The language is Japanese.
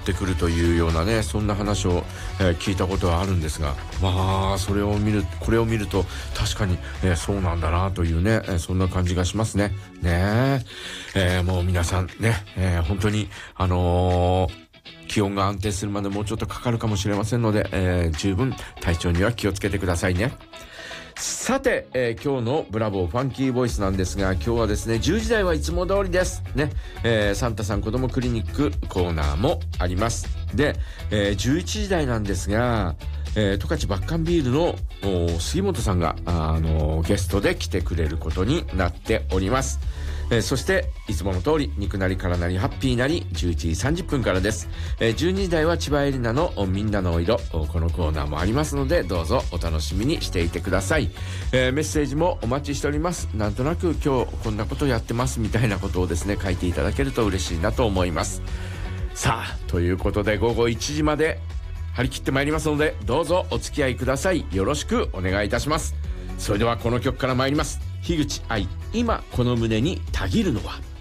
ってくるというようなね、そんな話を、聞いたことはあるんですが、まあこれを見ると確かに、そうなんだなというね、そんな感じがしますね。ねえ、もう皆さんね、本当に気温が安定するまでもうちょっとかかるかもしれませんので、十分体調には気をつけてくださいね。さて、今日のブラボーファンキーボイスなんですが、今日はですね、10時台はいつも通りですね。サンタさん子供クリニックコーナーもあります。で、11時台なんですが、十勝バッカンビールの杉本さんがゲストで来てくれることになっております。そしていつもの通り肉なりからなりハッピーなり11時30分からです。12時台は千葉エリナのみんなのお色、このコーナーもありますので、どうぞお楽しみにしていてください。メッセージもお待ちしております。なんとなく今日こんなことやってますみたいなことをですね、書いていただけると嬉しいなと思います。さあ、ということで午後1時まで張り切ってまいりますので、どうぞお付き合いください。よろしくお願いいたします。それではこの曲から参ります。樋口愛、今この胸にたぎるのは。